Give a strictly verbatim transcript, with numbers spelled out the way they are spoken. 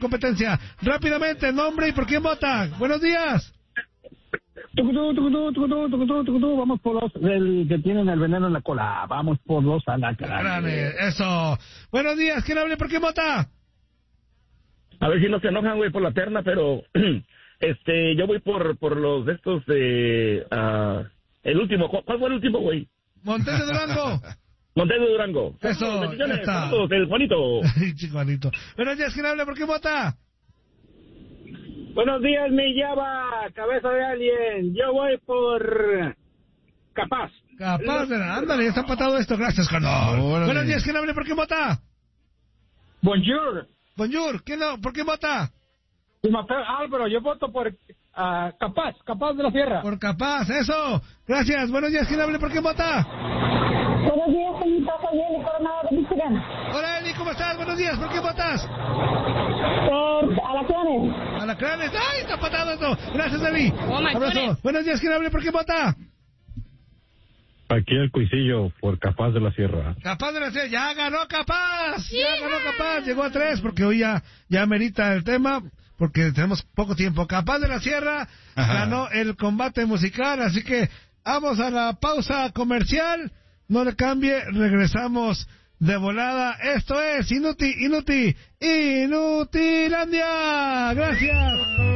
competencia. Rápidamente, nombre y por quién vota. Buenos días. Tucutú, tucutú, tucutú, tucutú, tucutú. Vamos por los el que tienen el veneno en la cola. Vamos por los alacranes. Eso. Buenos días. ¿Quién habla y por quién vota? A ver si no se enojan, güey, por la terna, pero este, yo voy por por los de estos de uh, el último. ¿Cuál fue el último, güey? Montes de Durango. Montes de Durango. Eso. Ya está. Saludos, el Juanito. Chico Juanito. Buenos días. ¿Quién habla y por quién vota? Buenos días, mi llava, cabeza de alien. Yo voy por Capaz. Capaz, de... ándale, ya está empatado esto. Gracias, Canal. Buenos días, ¿quién habla y por quién vota? Bonjour. Bonjour, ¿quién no? ¿Por quién vota? Álvaro, yo voto por uh, Capaz, Capaz de la Sierra. Por Capaz, eso. Gracias. Buenos días, ¿quién habla y por quién vota? Buenos días, señorita, soy Eli Coronado de Michigan. Hola, Eli, ¿cómo estás? Buenos días, ¿por qué votas? Por Alacranes. Alacranes, ¡ay, está empatado esto! Gracias, Eli. Oh, my Abrazo. goodness. Buenos días, ¿quién habla y por qué vota? Aquí el Cuisillo, por Capaz de la Sierra. Capaz de la Sierra, ya ganó Capaz, ya ganó Capaz, llegó a tres, porque hoy ya, ya merita el tema, porque tenemos poco tiempo. Capaz de la Sierra Ajá. ganó el combate musical, así que vamos a la pausa comercial, no le cambie, regresamos de volada. Esto es Inuti, Inuti, Inutilandia. Gracias.